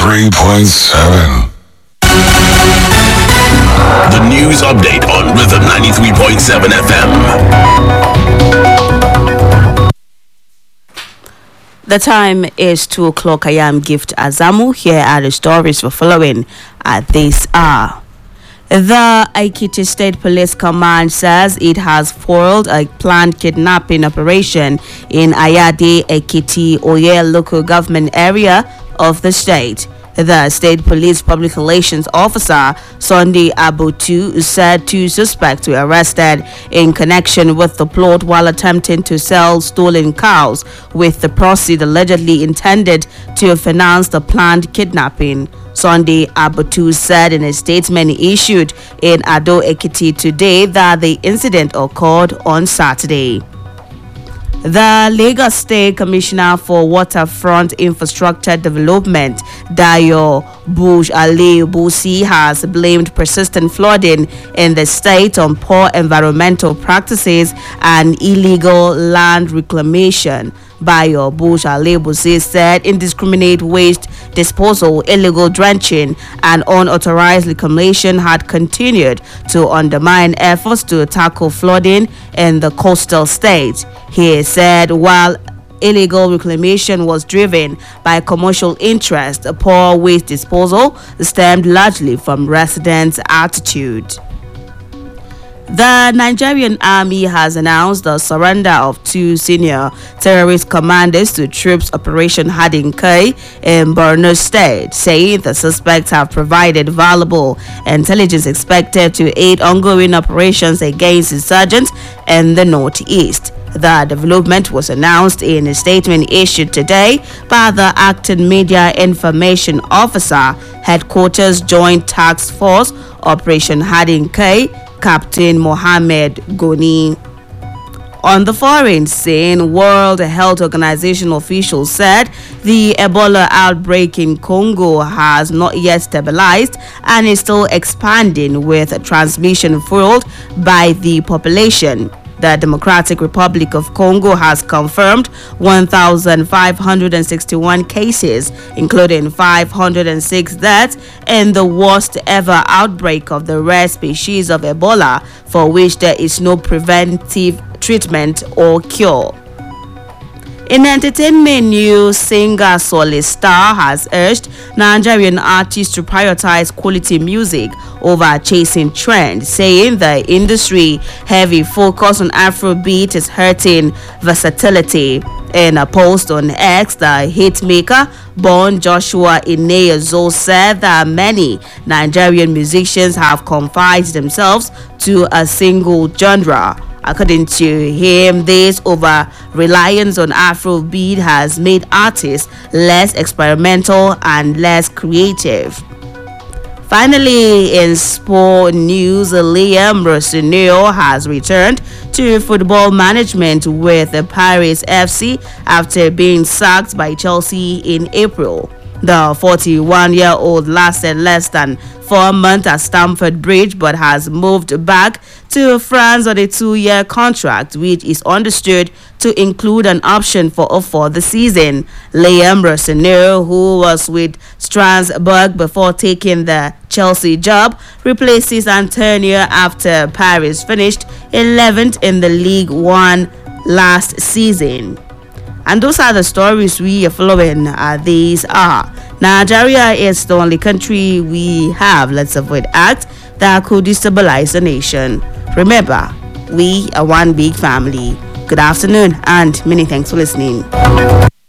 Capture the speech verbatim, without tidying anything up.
ninety-three point seven. The news update on Rhythm ninety-three point seven F M. The time is two o'clock. I am Gift Azamu. Here are the stories we're following at this hour. The Ekiti State Police Command says it has foiled a planned kidnapping operation in Ayade, Ekiti, Oye local government area of the state. The State Police Public Relations Officer, Sunday Abutu, said two suspects were arrested in connection with the plot while attempting to sell stolen cows, with the proceeds allegedly intended to finance the planned kidnapping. Sunday Abutu said in a statement issued in Ado Ekiti today that the incident occurred on Saturday. The Lagos State Commissioner for Waterfront Infrastructure Development, Dayo Bush Ali Busi, has blamed persistent flooding in the state on poor environmental practices and illegal land reclamation. Bayo Bush Ali Busi said indiscriminate waste disposal, illegal drenching, and unauthorized reclamation had continued to undermine efforts to tackle flooding in the coastal states. He said while illegal reclamation was driven by commercial interest, poor waste disposal stemmed largely from residents' attitude. The Nigerian army has announced the surrender of two senior terrorist commanders to troops Operation Hadinkai in Borno State, saying the suspects have provided valuable intelligence expected to aid ongoing operations against insurgents in the northeast. The development was announced in a statement issued today by the acting Media Information Officer, Headquarters Joint Task Force Operation Hadinkai, Captain Mohammed Goni. On the foreign scene, World Health Organization officials said the Ebola outbreak in Congo has not yet stabilized and is still expanding, with transmission fueled by the population. The Democratic Republic of Congo has confirmed one thousand five hundred sixty-one cases, including five hundred six deaths, in the worst ever outbreak of the rare species of Ebola, for which there is no preventive treatment or cure. In entertainment news, singer Solly Star has urged Nigerian artists to prioritize quality music over chasing trends, saying the industry heavy focus on Afrobeat is hurting versatility. In a post on X, the hitmaker born Joshua Ineozo said that many Nigerian musicians have confined themselves to a single genre. According to him, this over-reliance on Afrobeat has made artists less experimental and less creative. Finally, in sport news, Liam Rossonero has returned to football management with the Paris F C after being sacked by Chelsea in April. The forty-one-year-old lasted less than four months at Stamford Bridge but has moved back to France on a two-year contract, which is understood to include an option for a further season. Liam Rossonero, who was with Strasbourg before taking the Chelsea job, replaces Antonio after Paris finished eleventh in the League One last season. And those are the stories we are following. Uh, these are Nigeria is the only country we have, let's avoid acts that could destabilize the nation. Remember, we are one big family. Good afternoon and many thanks for listening.